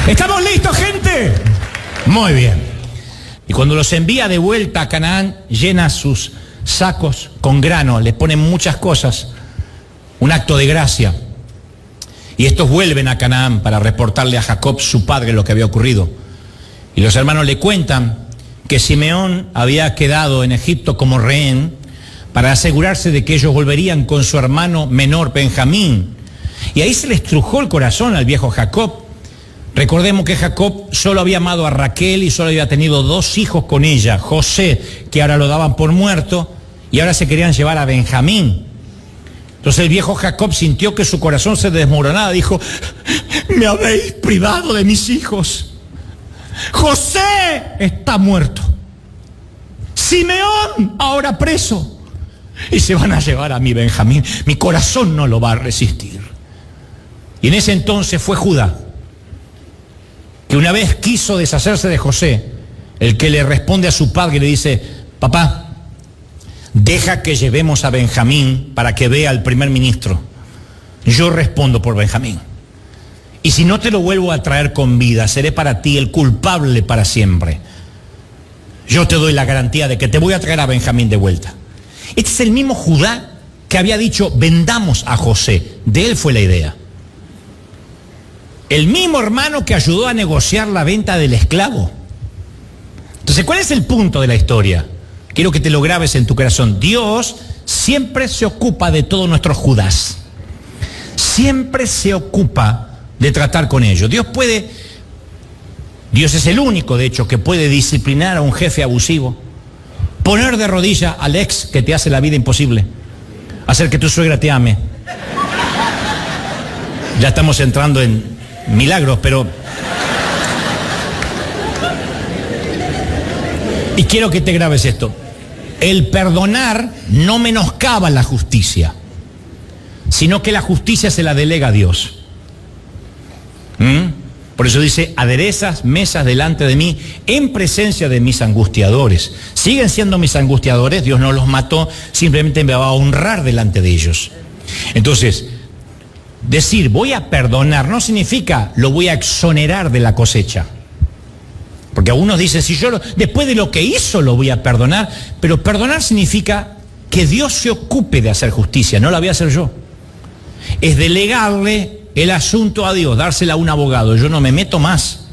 ¿Estamos listos, gente? Muy bien. Y cuando los envía de vuelta a Canaán, llena sus sacos con grano, les ponen muchas cosas, un acto de gracia. Y estos vuelven a Canaán para reportarle a Jacob, su padre, lo que había ocurrido. Y los hermanos le cuentan que Simeón había quedado en Egipto como rehén para asegurarse de que ellos volverían con su hermano menor, Benjamín. Y ahí se le estrujó el corazón al viejo Jacob. Recordemos que Jacob solo había amado a Raquel y solo había tenido 2 hijos con ella, José, que ahora lo daban por muerto, y ahora se querían llevar a Benjamín. Entonces el viejo Jacob sintió que su corazón se desmoronaba, dijo: me habéis privado de mis hijos. José está muerto. Simeón ahora preso. Y se van a llevar a mi Benjamín. Mi corazón no lo va a resistir. Y en ese entonces fue Judá, que una vez quiso deshacerse de José, el que le responde a su padre y le dice: papá, deja que llevemos a Benjamín para que vea al primer ministro. Yo respondo por Benjamín. Y si no te lo vuelvo a traer con vida, seré para ti el culpable para siempre. Yo te doy la garantía de que te voy a traer a Benjamín de vuelta. Este es el mismo Judá que había dicho: vendamos a José. De él fue la idea. El mismo hermano que ayudó a negociar la venta del esclavo. Entonces, ¿cuál es el punto de la historia? Quiero que te lo grabes en tu corazón. Dios siempre se ocupa de todos nuestros Judás. Siempre se ocupa de tratar con ellos. Dios es el único, de hecho, que puede disciplinar a un jefe abusivo, poner de rodillas al ex que te hace la vida imposible, hacer que tu suegra te ame. Ya estamos entrando en milagros, pero... Y quiero que te grabes esto. El perdonar no menoscaba la justicia, sino que la justicia se la delega a Dios. Por eso dice: aderezas mesas delante de mí en presencia de mis angustiadores. Siguen siendo mis angustiadores, Dios no los mató, simplemente me va a honrar delante de ellos. Entonces, decir voy a perdonar no significa lo voy a exonerar de la cosecha. Porque algunos dicen, si yo después de lo que hizo lo voy a perdonar, pero perdonar significa que Dios se ocupe de hacer justicia, no la voy a hacer yo. Es delegarle el asunto a Dios, dársela a un abogado, yo no me meto más.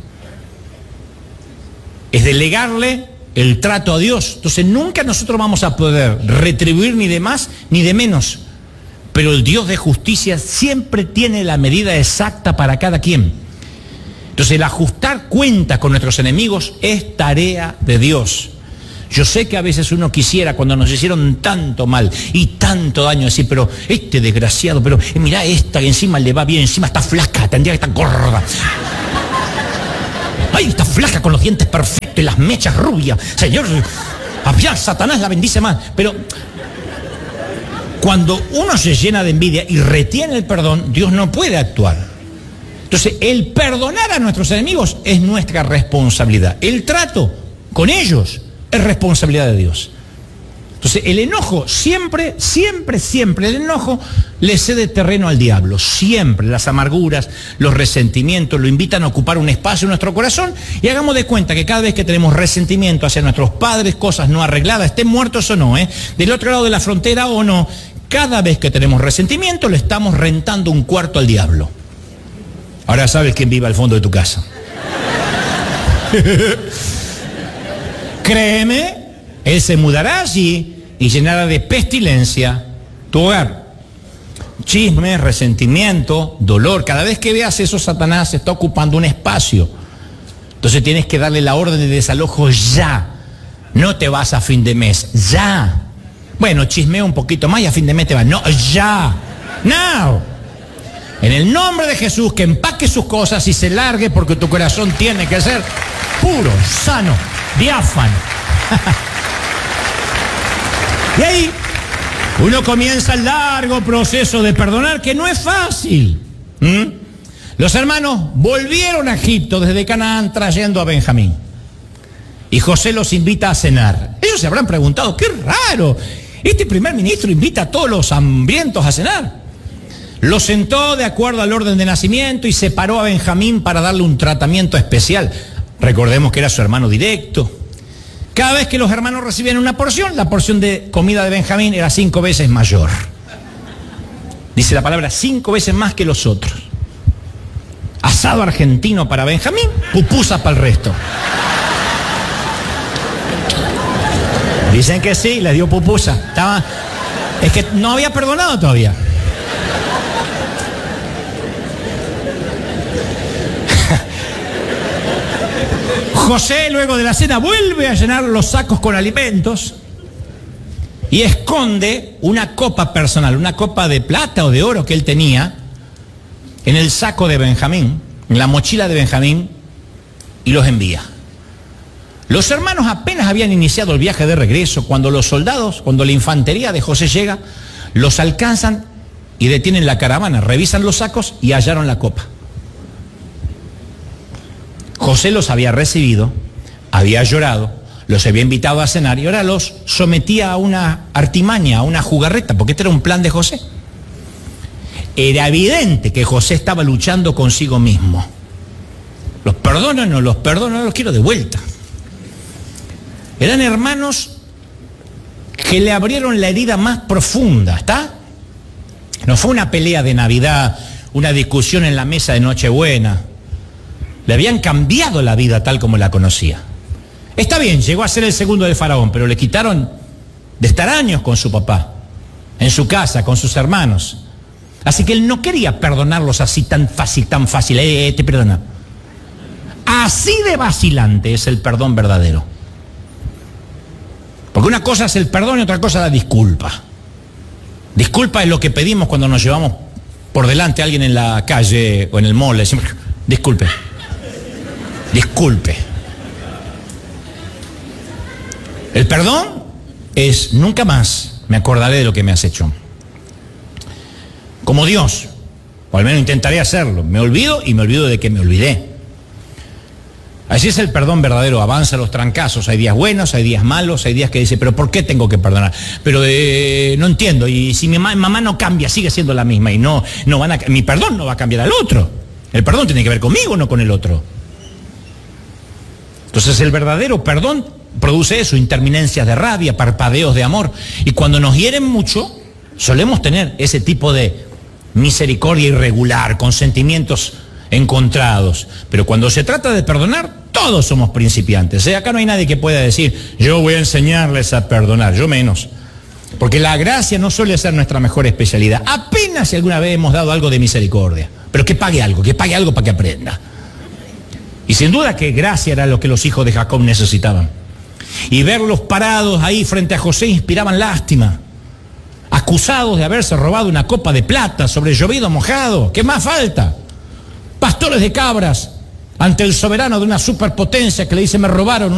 Es delegarle el trato a Dios. Entonces nunca nosotros vamos a poder retribuir ni de más ni de menos. Pero el Dios de justicia siempre tiene la medida exacta para cada quien. Entonces el ajustar cuentas con nuestros enemigos es tarea de Dios. Yo sé que a veces uno quisiera, cuando nos hicieron tanto mal y tanto daño, decir, pero este desgraciado, pero mirá esta que encima le va bien, encima está flaca, tendría que estar gorda. Ay, está flaca con los dientes perfectos y las mechas rubias. Señor, había Satanás la bendice más. Pero cuando uno se llena de envidia y retiene el perdón, Dios no puede actuar. Entonces, el perdonar a nuestros enemigos es nuestra responsabilidad. El trato con ellos es responsabilidad de Dios. Entonces, el enojo siempre, el enojo le cede terreno al diablo. Siempre las amarguras, los resentimientos lo invitan a ocupar un espacio en nuestro corazón, y hagamos de cuenta que cada vez que tenemos resentimiento hacia nuestros padres, cosas no arregladas, estén muertos o no, del otro lado de la frontera o no, cada vez que tenemos resentimiento le estamos rentando un cuarto al diablo. Ahora sabes quién vive al fondo de tu casa. Créeme, él se mudará allí y llenará de pestilencia tu hogar. Chisme, resentimiento, dolor. Cada vez que veas eso, Satanás está ocupando un espacio. Entonces tienes que darle la orden de desalojo ya. No te vas a fin de mes, ya. Bueno, chismea un poquito más y a fin de mes te vas. No, ya. Now. En el nombre de Jesús, que empaque sus cosas y se largue, porque tu corazón tiene que ser puro, sano, diáfano. Y ahí uno comienza el largo proceso de perdonar, que no es fácil. Los hermanos volvieron a Egipto desde Canaán trayendo a Benjamín. Y José los invita a cenar. Ellos se habrán preguntado, qué raro, este primer ministro invita a todos los hambrientos a cenar. Lo sentó de acuerdo al orden de nacimiento y separó a Benjamín para darle un tratamiento especial. Recordemos que era su hermano directo. Cada vez que los hermanos recibían una porción, la porción de comida de Benjamín era 5 veces mayor. Dice la palabra 5 veces más que los otros. Asado argentino para Benjamín, pupusas para el resto. Dicen que sí, les dio pupusa. Es que no había perdonado todavía. José, luego de la cena, vuelve a llenar los sacos con alimentos y esconde una copa personal, una copa de plata o de oro que él tenía en el saco de Benjamín, en la mochila de Benjamín, y los envía. Los hermanos apenas habían iniciado el viaje de regreso cuando los soldados, cuando la infantería de José llega, los alcanzan y detienen la caravana, revisan los sacos y hallaron la copa. José los había recibido, había llorado, los había invitado a cenar y ahora los sometía a una artimaña, a una jugarreta, porque este era un plan de José. Era evidente que José estaba luchando consigo mismo. Los perdono, no los quiero de vuelta. Eran hermanos que le abrieron la herida más profunda, ¿está? No fue una pelea de Navidad, una discusión en la mesa de Nochebuena. Le habían cambiado la vida tal como la conocía. Está bien, llegó a ser el segundo de Faraón, pero le quitaron de estar años con su papá, en su casa, con sus hermanos. Así que él no quería perdonarlos así tan fácil, te perdona. Así de vacilante es el perdón verdadero. Porque una cosa es el perdón y otra cosa es la disculpa. Disculpa es lo que pedimos cuando nos llevamos por delante a alguien en la calle o en el mall. Le decimos, disculpe. Disculpe. El perdón es nunca más me acordaré de lo que me has hecho. Como Dios, o al menos intentaré hacerlo. Me olvido y me olvido de que me olvidé. Así es el perdón verdadero, avanza los trancazos. Hay días buenos, hay días malos, hay días que dice, pero ¿por qué tengo que perdonar? Pero no entiendo, y si mi mamá no cambia, sigue siendo la misma, y mi perdón no va a cambiar al otro. El perdón tiene que ver conmigo, no con el otro. Entonces el verdadero perdón produce eso, interminencias de rabia, parpadeos de amor. Y cuando nos hieren mucho, solemos tener ese tipo de misericordia irregular, con sentimientos encontrados. Pero cuando se trata de perdonar, todos somos principiantes. Acá no hay nadie que pueda decir, yo voy a enseñarles a perdonar, yo menos. Porque la gracia no suele ser nuestra mejor especialidad. Apenas si alguna vez hemos dado algo de misericordia. Pero que pague algo para que aprenda. Y sin duda que gracia era lo que los hijos de Jacob necesitaban. Y verlos parados ahí frente a José inspiraban lástima. Acusados de haberse robado una copa de plata sobre llovido mojado. ¿Qué más falta? Pastores de cabras ante el soberano de una superpotencia que le dice, me robaron